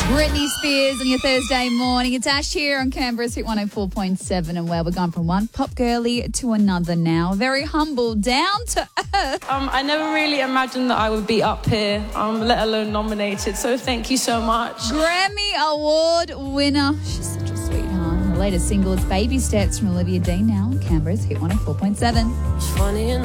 Britney Spears on your Thursday morning. It's Ash here on Canberra's Hit 104.7, and where we're going from one pop girly to another now. Very humble, down to earth. I never really imagined that I would be up here, let alone nominated. So thank you so much. Grammy Award winner. She's such a sweetheart. Her latest single is Baby Steps from Olivia Dean now on Canberra's Hit 104.7.